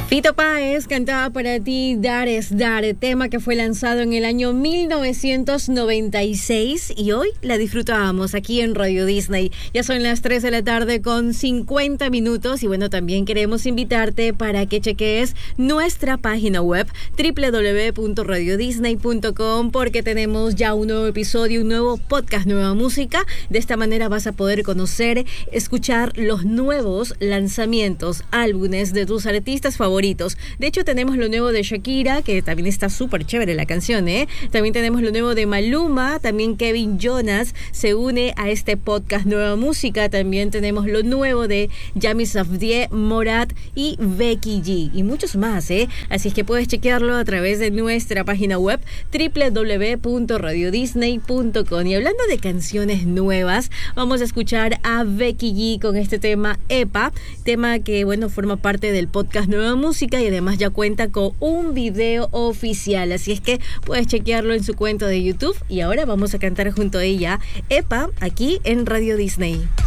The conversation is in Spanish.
Fito Páez cantaba para ti Dar es Dar, tema que fue lanzado en el año 1996 y hoy la disfrutábamos aquí en Radio Disney. Ya son las 3 de la tarde con 50 minutos y bueno, también queremos invitarte para que cheques nuestra página web www.radiodisney.com porque tenemos ya un nuevo episodio, un nuevo podcast, nueva música. De esta manera vas a poder conocer, escuchar los nuevos lanzamientos, álbumes de tus artistas favoritos. De hecho, tenemos lo nuevo de Shakira, que también está súper chévere la canción, ¿eh? También tenemos lo nuevo de Maluma, también Kevin Jonas se une a este podcast Nueva Música. También tenemos lo nuevo de Yami Safdie, Morat y Becky G. Y muchos más, ¿eh? Así es que puedes chequearlo a través de nuestra página web www.radiodisney.com. Y hablando de canciones nuevas, vamos a escuchar a Becky G con este tema EPA, tema que, bueno, forma parte del podcast Nueva Música y además ya cuenta con un video oficial, así es que puedes chequearlo en su cuenta de YouTube. Y ahora vamos a cantar junto a ella EPA aquí en Radio Disney.